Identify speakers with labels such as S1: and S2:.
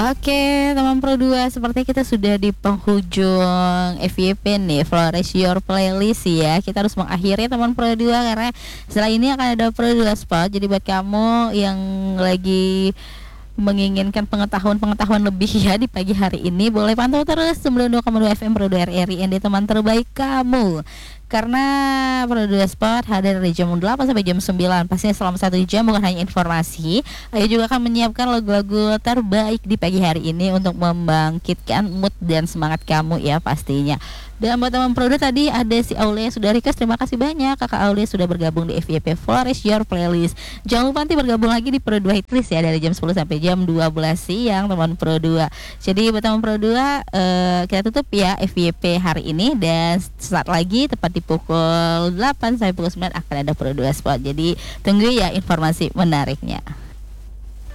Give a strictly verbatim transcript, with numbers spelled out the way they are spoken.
S1: Oke, teman Pro dua, seperti kita sudah di penghujung F Y P nih, Flourish Your Playlist ya. Kita harus mengakhiri teman Pro dua karena setelah ini akan ada Pro dua Spot. Jadi buat kamu yang lagi menginginkan pengetahuan-pengetahuan lebih ya di pagi hari ini, boleh pantau terus sembilan puluh dua koma dua F M Pro dua R R I N D, teman terbaik kamu. Karena Pro dua Spot hadir dari jam delapan sampai jam sembilan. Pastinya selama satu jam bukan hanya informasi, Ayu juga akan menyiapkan lagu-lagu terbaik di pagi hari ini untuk membangkitkan mood dan semangat kamu ya pastinya. Dan buat teman Pro dua tadi ada si Aulia yang sudah request, terima kasih banyak Kakak Aulia sudah bergabung di F Y P Flourish Your Playlist. Jangan lupa nanti bergabung lagi di Pro dua Hitlist ya dari jam sepuluh sampai jam dua belas siang teman Pro dua. Jadi buat teman Pro dua uh, kita tutup ya F Y P hari ini, dan saat lagi tepat di pukul delapan sampai pukul sembilan akan ada Pro dua Spot. Jadi tunggu ya informasi menariknya.